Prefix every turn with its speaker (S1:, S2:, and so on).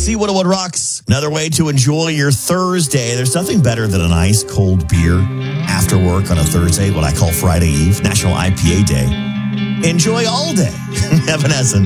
S1: C101 Rocks. Another way to enjoy your Thursday. There's nothing better than a nice cold beer after work on a Thursday, what I call Friday Eve, National IPA Day. Enjoy all day. Evanescence.